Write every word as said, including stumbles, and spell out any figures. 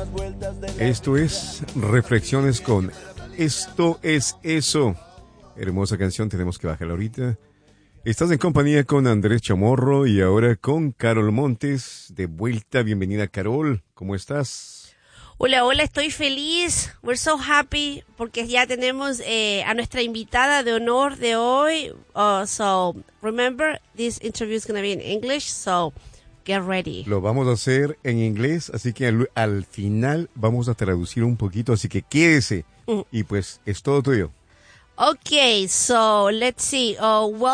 Esto es Reflexiones con Esto es Eso. Hermosa canción, tenemos que bajarla ahorita. Estás en compañía con Andrés Chamorro y ahora con Carol Montes. De vuelta, bienvenida Carol, ¿cómo estás? Hola, hola, estoy feliz. We're so happy porque ya tenemos eh, a nuestra invitada de honor de hoy. Uh, so, remember, this interview is going to be in English, so get ready. Lo vamos a hacer en inglés, así que al, al final vamos a traducir un poquito, así que quédese. Mm. Y pues, es todo tuyo. Okay, so let's see. Uh, well